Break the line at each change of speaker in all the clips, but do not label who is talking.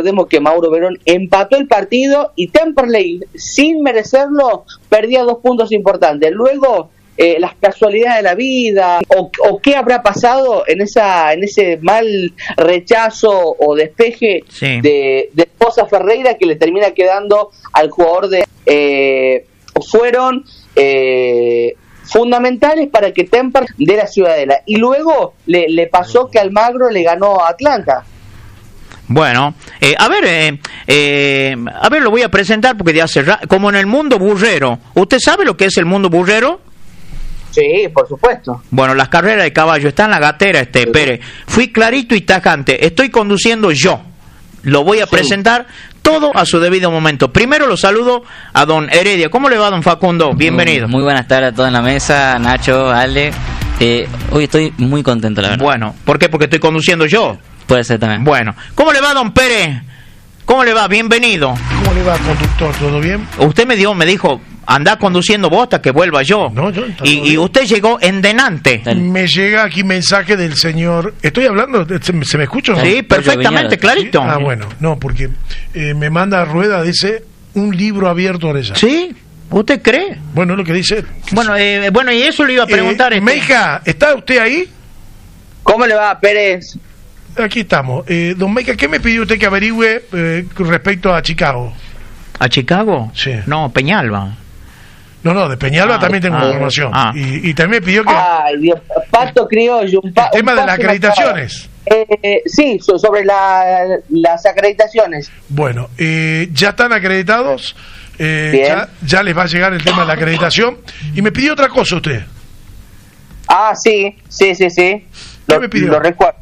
recordemos que Mauro Verón empató el partido y Temperley, sin merecerlo, perdía 2 puntos importantes. Luego, las casualidades de la vida, o qué habrá pasado en ese mal rechazo o despeje de Esposa Ferreira que le termina quedando al jugador fueron fundamentales para que Temperley dé la Ciudadela. Y luego le pasó que Almagro le ganó a Atlanta.
Bueno, a ver, lo voy a presentar porque como en el mundo burrero. ¿Usted sabe lo que es el mundo burrero?
Sí, por supuesto.
Bueno, las carreras de caballo, está en la gatera Pérez. Fui clarito y tajante, estoy conduciendo yo. Lo voy a presentar todo a su debido momento. Primero lo saludo a don Heredia. ¿Cómo le va, don Facundo? Bienvenido.
Muy buenas tardes a todos en la mesa, Nacho, Ale. Hoy estoy muy contento, la verdad.
Bueno, ¿por qué? Porque estoy conduciendo yo.
Puede ser también.
Bueno, ¿cómo le va, don Pérez? ¿Cómo le va? Bienvenido.
¿Cómo le va, conductor? ¿Todo bien?
Usted me dijo, andá conduciendo vos hasta que vuelva yo.
No, yo.
Y usted llegó en denante.
Me llega aquí mensaje del señor... ¿Estoy hablando? ¿Se me escucha o no?
Sí, perfectamente, clarito.
Ah, bueno, no, porque me manda a Rueda, dice, un libro abierto a ella.
¿Sí? ¿Usted cree?
Bueno, es lo que dice él.
Bueno, y eso le iba a preguntar.
Meija, ¿está usted ahí?
¿Cómo le va, Pérez?
Aquí estamos. Don Meija, ¿qué me pidió usted que averigüe respecto a Chicago?
¿A Chicago?
Sí.
No, Peñalba.
No, de Peñalba también tengo información. Y también me pidió que...
Ay, Dios, Pato Criollo.
El tema de las acreditaciones.
Sí, sobre las acreditaciones.
Bueno, ya están acreditados. Ya les va a llegar el tema de la acreditación. Y me pidió otra cosa usted.
Sí.
¿Qué me pidió?
Lo recuerdo.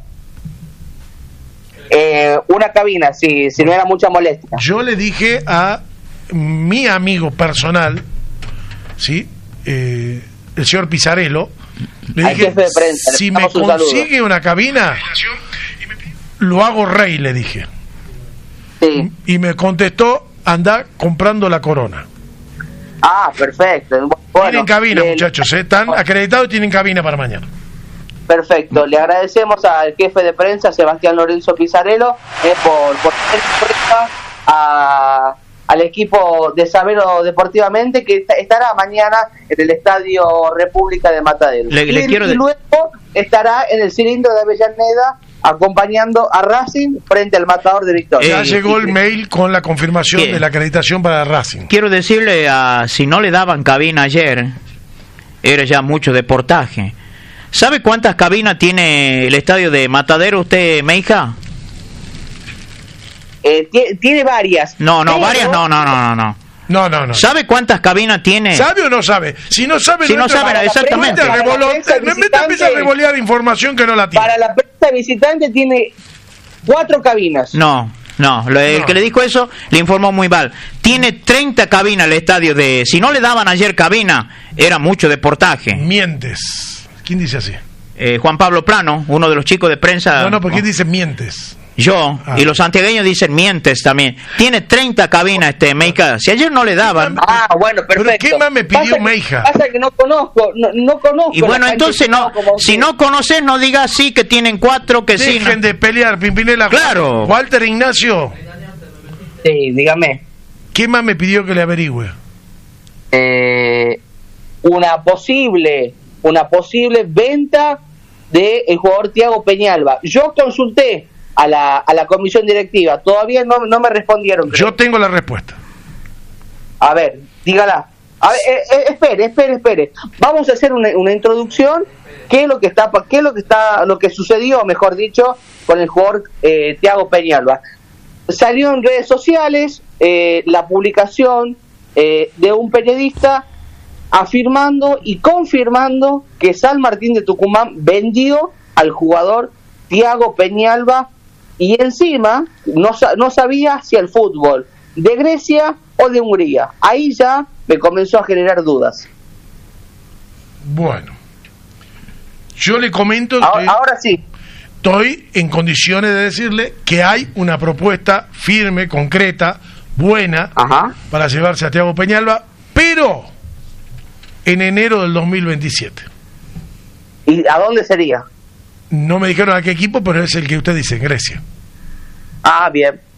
Una cabina, si no era mucha molestia.
Yo le dije a mi amigo personal, ¿sí? El señor Pizarello, le dije,
jefe de prensa,
si me consigue una cabina, lo hago rey, le dije.
Sí.
Y me contestó, anda comprando la corona.
Perfecto.
Tienen cabina, muchachos, están acreditados y tienen cabina para mañana.
Perfecto, le agradecemos al jefe de prensa, Sebastián Lorenzo Pizarello, por al equipo de Sabero Deportivamente, que estará mañana en el Estadio República de Mataderos. Y luego estará en el Cilindro de Avellaneda acompañando a Racing frente al Matador de Victoria.
Ya llegó el mail con la confirmación de la acreditación para Racing.
Quiero decirle, si no le daban cabina ayer, era ya mucho deportaje. ¿Sabe cuántas cabinas tiene el estadio de Matadero usted, Meija?
Tiene varias.
No.
¿Sabe cuántas cabinas tiene?
¿Sabe o no sabe? Si no sabe,
exactamente.
No empieza a revolear información que no la tiene.
Para la prensa visitante tiene 4 cabinas.
No. El que le dijo eso le informó muy mal. Tiene 30 cabinas el estadio de... Si no le daban ayer cabina, era mucho deportaje.
Mientes. ¿Quién dice así?
Juan Pablo Plano, uno de los chicos de prensa.
No, porque dice mientes.
Yo, y los santiagueños dicen mientes también. Tiene 30 cabinas Meija. Si ayer no le daban...
Bueno, perfecto.
¿Pero qué más me pidió Meija?
Pasa que no conozco.
Y bueno, entonces si no conoces, no digas sí que tienen 4, que sí.
Dejen de pelear, Pimpinela.
Claro.
Walter Ignacio.
Sí, dígame.
¿Qué más me pidió que le averigüe?
Una posible venta del jugador Thiago Peñalba. Yo consulté a la comisión directiva, todavía no me respondieron.
Yo tengo la respuesta.
A ver, dígala. A ver, espere. Vamos a hacer una introducción. ¿Qué es lo que sucedió, mejor dicho, con el jugador Thiago Peñalba? Salió en redes sociales la publicación de un periodista afirmando y confirmando que San Martín de Tucumán vendió al jugador Thiago Peñalba y encima no sabía si el fútbol de Grecia o de Hungría. Ahí ya me comenzó a generar dudas.
Bueno, yo le comento que
ahora sí
estoy en condiciones de decirle que hay una propuesta firme, concreta, buena, para llevarse a Thiago Peñalba, pero en enero del 2027.
¿Y a dónde sería?
No me dijeron a qué equipo, pero es el que usted dice, Grecia.
Bien.